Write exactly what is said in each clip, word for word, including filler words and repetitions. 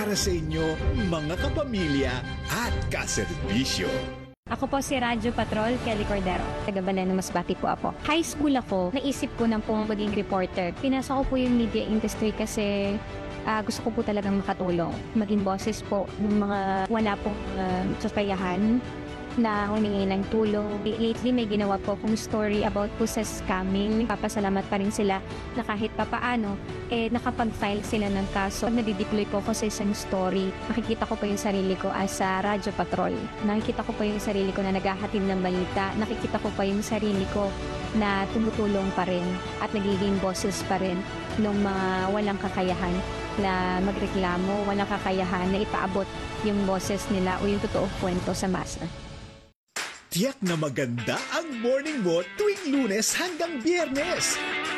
para sa inyo, mga kapamilya at kaserbisyo. Ako po si Radyo Patrol, Kelly Cordero. Taga Baleno, Masbate po ako. High school ako, naisip ko nang po maging reporter. Pinasok ko po yung media industry kasi uh, gusto ko po talagang makatulong. Maging boses po ng mga wala pong uh, sasayahan na humingi ng tulong. Lately, may ginawa po akong story about po sa scamming. Papasalamat pa rin sila na kahit papaano, eh, nakapag-file sila ng kaso. Pag nadideploy po ako sa isang story, nakikita ko po yung sarili ko as a Radyo Patrol. Nakikita ko po yung sarili ko na naghahatid ng balita. Nakikita ko pa yung sarili ko na tumutulong pa rin at nagiging boses pa rin ng mga walang kakayahan na magreklamo, walang kakayahan na ipaabot yung boses nila o yung totoong kwento sa masa. Tiyak na maganda ang morning mo tuwing Lunes hanggang Biyernes.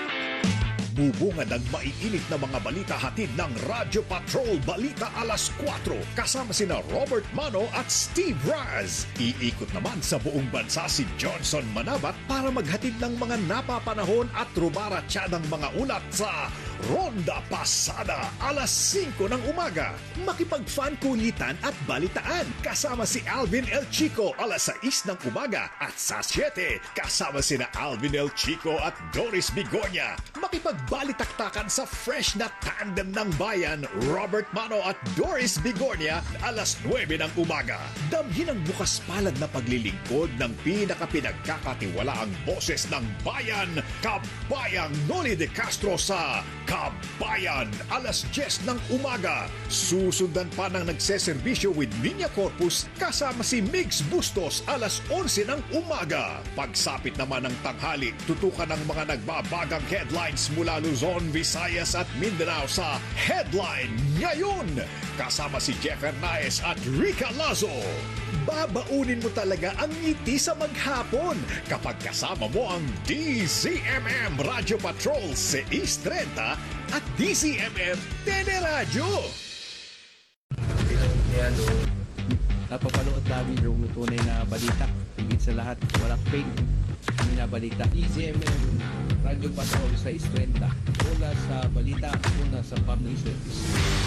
Bubungad ang maiinit na mga balita hatid ng Radyo Patrol Balita alas kwatro kasama sina Robert Mano at Steve Raz. Iikot naman sa buong bansa si Johnson Manabat para maghatid ng mga napapanahon at rumaratsyadang mga ulat sa Ronda Pasada alas singko ng umaga. Makipag-fan kulitan at balitaan kasama si Alvin El Chico alas sais ng umaga at sa siyete kasama sina Alvin El Chico at Doris Bigonya. Makipagbalitaktakan sa fresh na tandem ng bayan Robert Mano at Doris Bigonya alas nuwebe ng umaga. Damhin ang bukas palad na paglilingkod ng pinakapinagkakatiwalaang boses ng bayan, Kabayang Noli de Castro sa Kabayan, alas diyes ng umaga. Susundan pa ng nagseserbisyo with Niña Corpus kasama si Migs Bustos alas onse ng umaga. Pagsapit naman ng tanghali, tutukan ng mga nagbabagang headlines mula Luzon, Visayas at Mindanao sa Headline Ngayon. Kasama si Jeff Hernaez at Rica Lazo. Babaunin mo talaga ang ngiti sa maghapon kapag kasama mo ang D Z M M Radio Patrol sais trenta at D Z M M Teleradyo. Ano, napapanood namin yung tunay na balita. Higit sa lahat, walang fake na balita. D Z M M Radio Patrol sais trenta. Una sa balita, una sa public service.